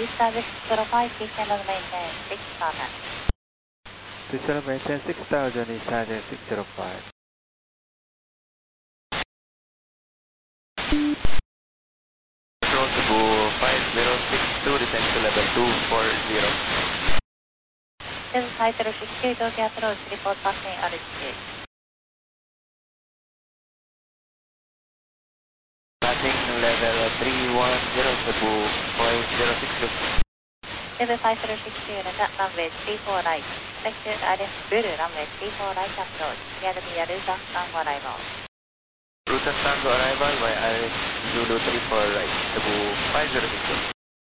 Eastern Zero 5, descend on maintain 6000. Descend on maintain 6000, Eastern 605. Control Cebu 5062, descend to level 240. This is High 062, Tokyo approach, report passing altitude. Passing level 310, Cebu 5062. This is High 062, runway 34 right. Expected RF Blue, runway 34 right approach. Clear to be a Ruta Tango arrival. Ruta Tango arrival by RF Zulu 34 right, Cebu 5062.